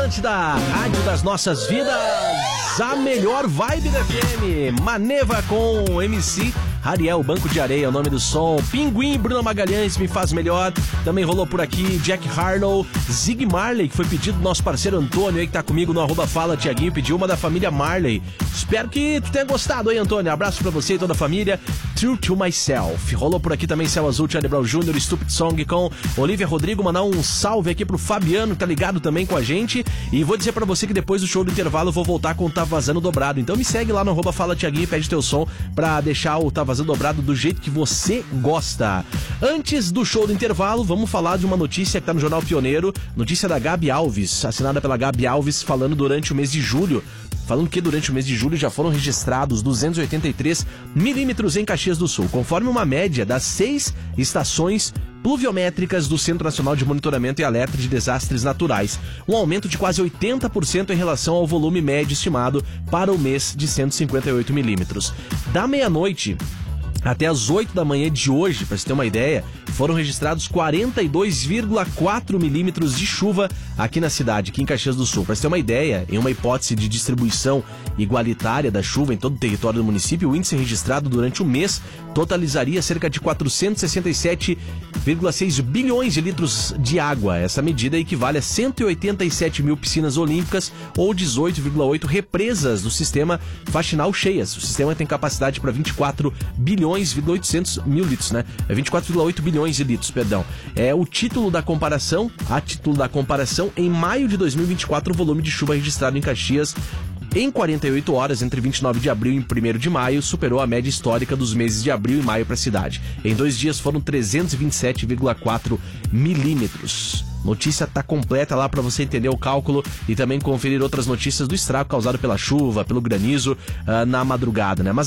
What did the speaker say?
Atlântida, rádio das nossas vidas, a melhor vibe da FM. Maneva com MC Ariel, Banco de Areia, o nome do som. Pinguim, Bruna Magalhães, Me Faz Melhor. Também rolou por aqui Jack Harlow, Zig Marley, que foi pedido do nosso parceiro Antônio aí, que tá comigo no @Fala Tiaguinho, pediu uma da família Marley. Espero que tu tenha gostado aí, Antônio. Abraço pra você e toda a família. True to Myself. Rolou por aqui também Céu Azul, Charlie Brown Jr., Stupid Song com Olivia Rodrigo. Mandar um salve aqui pro Fabiano, que tá ligado também com a gente. E vou dizer pra você que depois do show do intervalo eu vou voltar com o Tá Vazando Dobrado. Então me segue lá no @Fala Tiaguinho e pede teu som pra deixar o Tá Vazando Dobrado do jeito que você gosta. Antes do show do intervalo, vamos falar de uma notícia que tá no Jornal Pioneiro. Notícia da Gabi Alves, assinada pela Gabi Alves, falando durante o mês de julho. Falando que durante o mês de julho já foram registrados 283 milímetros em Caxias do Sul, conforme uma média das 6 estações pluviométricas do Centro Nacional de Monitoramento e Alerta de Desastres Naturais, um aumento de quase 80% em relação ao volume médio estimado para o mês de 158 milímetros. Da meia-noite até as 8 da manhã de hoje, para você ter uma ideia, foram registrados 42,4 milímetros de chuva aqui na cidade, aqui em Caxias do Sul. Para você ter uma ideia, em uma hipótese de distribuição igualitária da chuva em todo o território do município, o índice registrado durante o mês totalizaria cerca de 467,6 bilhões de litros de água. Essa medida equivale a 187 mil piscinas olímpicas ou 18,8 represas do sistema faxinal cheias. O sistema tem capacidade para 24 bilhões, 800 mil litros, né? 24,8 bilhões de litros, perdão. É o título da comparação, em maio de 2024, o volume de chuva registrado em Caxias em 48 horas, entre 29 de abril e 1º de maio, superou a média histórica dos meses de abril e maio para a cidade. Em 2 dias foram 327,4 milímetros. Notícia tá completa lá para você entender o cálculo e também conferir outras notícias do estrago causado pela chuva, pelo granizo na madrugada, né? Mas